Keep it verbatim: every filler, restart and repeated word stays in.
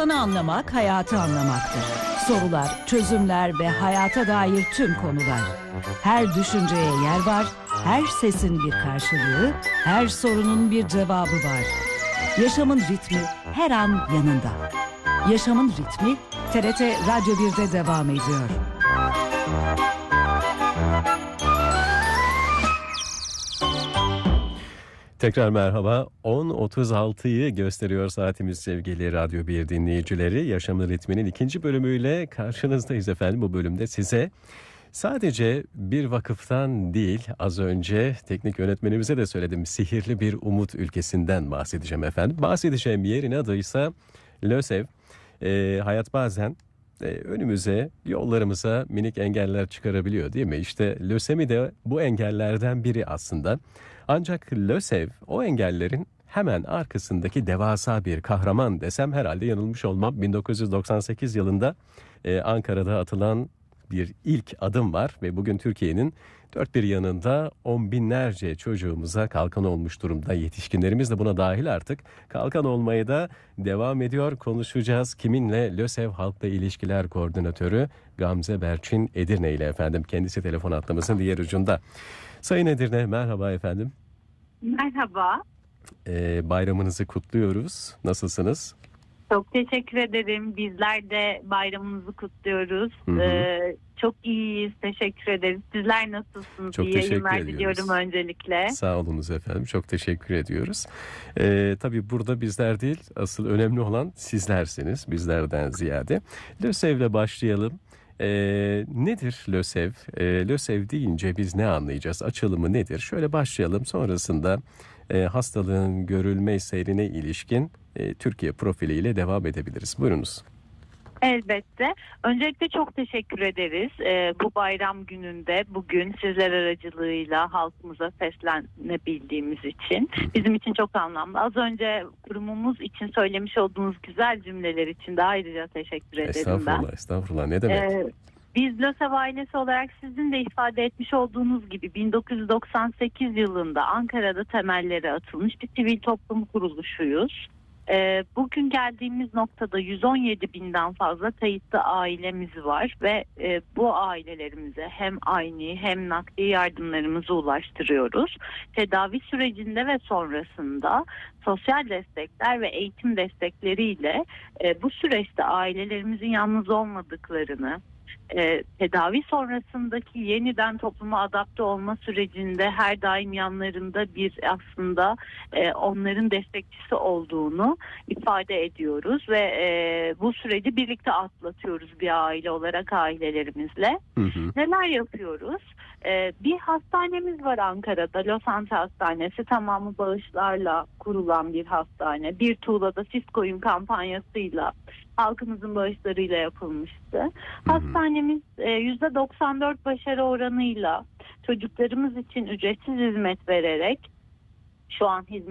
İnsanı anlamak, hayatı anlamaktır. Sorular, çözümler ve hayata dair tüm konular. Her düşünceye yer var, her sesin bir karşılığı, her sorunun bir cevabı var. Yaşamın ritmi her an yanında. Yaşamın ritmi T R T Radyo bir'de devam ediyor. Tekrar merhaba. on otuz altıyı gösteriyor saatimiz sevgili Radyo bir dinleyicileri. Yaşamın ritminin ikinci bölümüyle karşınızdayız efendim. Bu bölümde size sadece bir vakıftan değil, az önce teknik yönetmenimize de söyledim, sihirli bir umut ülkesinden bahsedeceğim efendim. Bahsedeceğim yerin adıysa LÖSEV. E, hayat bazen e, önümüze, yollarımıza minik engeller çıkarabiliyor değil mi? İşte lösemi de bu engellerden biri aslında. Ancak LÖSEV o engellerin hemen arkasındaki devasa bir kahraman desem herhalde yanılmış olmam. bin dokuz yüz doksan sekiz yılında e, Ankara'da atılan bir ilk adım var ve bugün Türkiye'nin dört bir yanında on binlerce çocuğumuza kalkan olmuş durumda. Yetişkinlerimiz de buna dahil artık. Kalkan olmaya da devam ediyor. Konuşacağız kiminle? LÖSEV Halkla İlişkiler Koordinatörü Gamze Berçin Edirne ile efendim. Kendisi telefon hattımızın diğer ucunda. Sayın Edirne, merhaba efendim. Merhaba. Ee, bayramınızı kutluyoruz. Nasılsınız? Çok teşekkür ederim. Bizler de bayramımızı kutluyoruz. Hı hı. Ee, çok iyiyiz. Teşekkür ederiz. Sizler nasılsınız? Çok İyi teşekkür yayınlar ediyoruz. diliyorum öncelikle. Sağ olunuz efendim. Çok teşekkür ediyoruz. Ee, tabii burada bizler değil, asıl önemli olan sizlersiniz. Bizlerden ziyade. LÖSEV'le başlayalım. Ee, nedir LÖSEV? Ee, LÖSEV deyince biz ne anlayacağız? Açılımı nedir? Şöyle başlayalım. Sonrasında e, hastalığın görülme seyrine ilişkin e, Türkiye profiliyle devam edebiliriz. Buyurunuz. Elbette. Öncelikle çok teşekkür ederiz. Ee, bu bayram gününde bugün sizler aracılığıyla halkımıza seslenebildiğimiz için. Bizim için çok anlamlı. Az önce kurumumuz için söylemiş olduğunuz güzel cümleler için de ayrıca teşekkür ederim ben. Estağfurullah, estağfurullah. Ne demek? Ee, Biz LÖSEV ailesi olarak sizin de ifade etmiş olduğunuz gibi bin dokuz yüz doksan sekiz yılında Ankara'da temelleri atılmış bir sivil toplum kuruluşuyuz. Ee, bugün geldiğimiz noktada yüz on yedi binden fazla kayıtlı ailemiz var ve e, bu ailelerimize hem aynı hem nakdi yardımlarımızı ulaştırıyoruz. Tedavi sürecinde ve sonrasında sosyal destekler ve eğitim destekleriyle e, bu süreçte ailelerimizin yalnız olmadıklarını, E, tedavi sonrasındaki yeniden topluma adapte olma sürecinde her daim yanlarında bir aslında e, onların destekçisi olduğunu ifade ediyoruz ve e, bu süreci birlikte atlatıyoruz bir aile olarak ailelerimizle. Hı hı. Neler yapıyoruz? E, bir hastanemiz var Ankara'da, Losante Hastanesi, tamamı bağışlarla kurulan bir hastane. Bir tuğlada sis koyun kampanyasıyla halkımızın bağışlarıyla yapılmıştı. Hı hı. Hastanemiz yüzde doksan dört başarı oranıyla çocuklarımız için ücretsiz hizmet vererek şu an hizmet